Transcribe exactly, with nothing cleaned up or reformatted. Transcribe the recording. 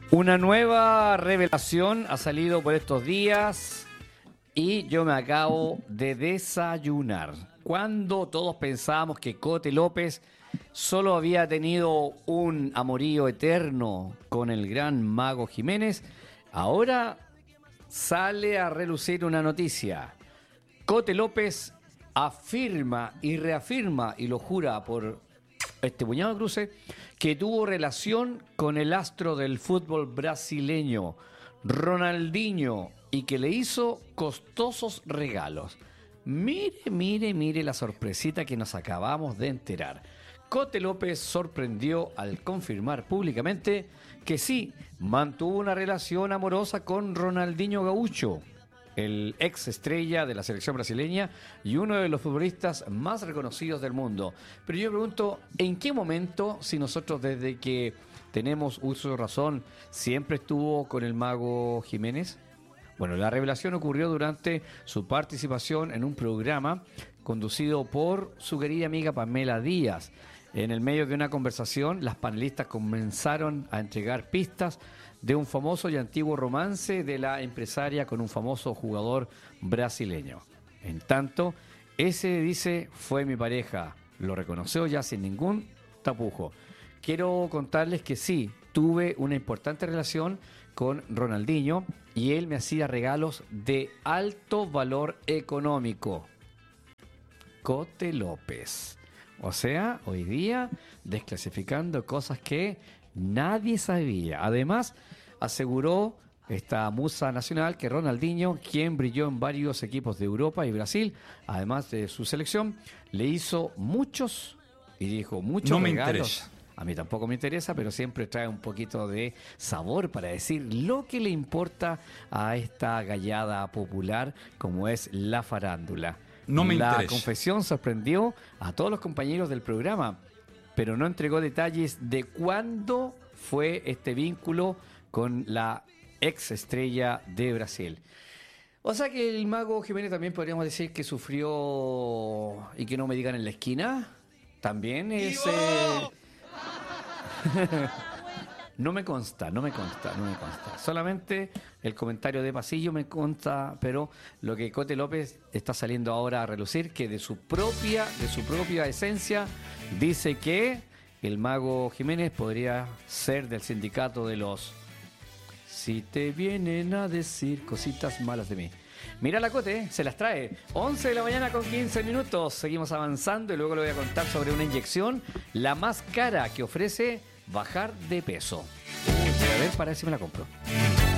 Una nueva revelación ha salido por estos días y yo me acabo de desayunar. Cuando todos pensábamos que Cote López solo había tenido un amorío eterno con el gran Mago Jiménez, ahora sale a relucir una noticia. Cote López afirma y reafirma y lo jura por este puñado de cruces que tuvo relación con el astro del fútbol brasileño, Ronaldinho, y que le hizo costosos regalos. Mire, mire, mire la sorpresita que nos acabamos de enterar. Cote López sorprendió al confirmar públicamente que sí, mantuvo una relación amorosa con Ronaldinho Gaúcho, el ex estrella de la selección brasileña y uno de los futbolistas más reconocidos del mundo. Pero yo pregunto, ¿en qué momento, si nosotros desde que tenemos uso de razón, siempre estuvo con el Mago Jiménez? Bueno, la revelación ocurrió durante su participación en un programa conducido por su querida amiga Pamela Díaz. En el medio de una conversación, las panelistas comenzaron a entregar pistas de un famoso y antiguo romance de la empresaria con un famoso jugador brasileño. En tanto, ese dice, fue mi pareja, lo reconoció ya sin ningún tapujo. Quiero contarles que sí, tuve una importante relación con Ronaldinho y él me hacía regalos de alto valor económico. Cote López. O sea, hoy día desclasificando cosas que nadie sabía. Además, aseguró esta musa nacional que Ronaldinho, quien brilló en varios equipos de Europa y Brasil, además de su selección, le hizo muchos, y dijo muchos no me regalos. Interesa. A mí tampoco me interesa, pero siempre trae un poquito de sabor para decir lo que le importa a esta gallada popular como es la farándula. No me La interesa. confesión sorprendió a todos los compañeros del programa, pero no entregó detalles de cuándo fue este vínculo con la ex estrella de Brasil. O sea que el Mago Jiménez también podríamos decir que sufrió, y que no me digan en la esquina, también es... Eh... No me consta, no me consta, no me consta. Solamente el comentario de pasillo me consta, pero lo que Cote López está saliendo ahora a relucir, que de su propia, de su propia esencia, dice que el Mago Jiménez podría ser del sindicato de los si te vienen a decir cositas malas de mí. Mira la Cote, se las trae. once de la mañana con quince minutos. Seguimos avanzando y luego le voy a contar sobre una inyección, la más cara que ofrece bajar de peso. Uy, a ver, para ver si me la compro.